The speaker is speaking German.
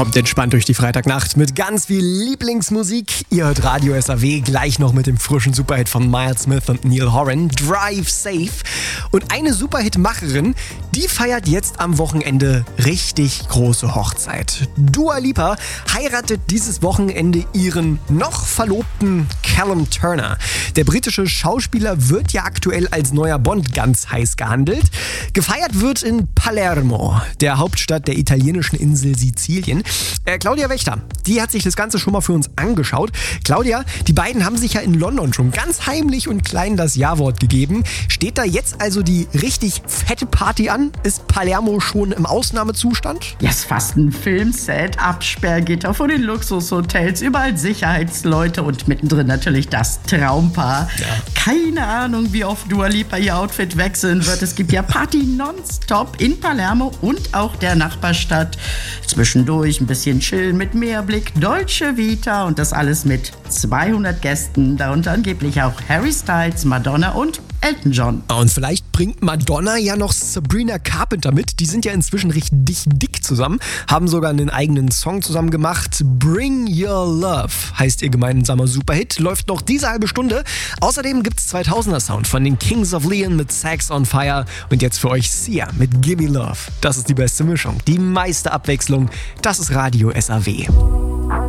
Kommt entspannt durch die Freitagnacht mit ganz viel Lieblingsmusik. Ihr hört Radio SAW, gleich noch mit dem frischen Superhit von Miles Smith und Neil Horan, Drive Safe. Und eine Superhit-Macherin, die feiert jetzt am Wochenende richtig große Hochzeit. Dua Lipa heiratet dieses Wochenende ihren noch Verlobten Callum Turner. Der britische Schauspieler wird ja aktuell als neuer Bond ganz heiß gehandelt. Gefeiert wird in Palermo, der Hauptstadt der italienischen Insel Sizilien. Claudia Wächter, die hat sich das Ganze schon mal für uns angeschaut. Claudia, die beiden haben sich ja in London schon ganz heimlich und klein das Ja-Wort gegeben. Steht da jetzt also die richtig fette Party an? Ist Palermo schon im Ausnahmezustand? Ja, ist fast ein Filmset, Absperrgitter vor den Luxushotels, überall Sicherheitsleute und mittendrin natürlich das Traumpaar. Ja. Keine Ahnung, wie oft Dua Lipa ihr Outfit wechseln wird. Es gibt ja Party nonstop in Palermo und auch der Nachbarstadt. Zwischendurch ein bisschen chillen mit Meerblick, Dolce Vita und das alles mit 200 Gästen, darunter angeblich auch Harry Styles, Madonna und Elton John. Und vielleicht bringt Madonna ja noch Sabrina Carpenter mit. Die sind ja inzwischen richtig dick zusammen, haben sogar einen eigenen Song zusammen gemacht. Bring Your Love heißt ihr gemeinsamer Superhit, läuft noch diese halbe Stunde. Außerdem gibt's 2000er Sound von den Kings of Leon mit Sex on Fire und jetzt für euch Sia mit Gimme Love. Das ist die beste Mischung, die meiste Abwechslung. Das ist Radio SAW.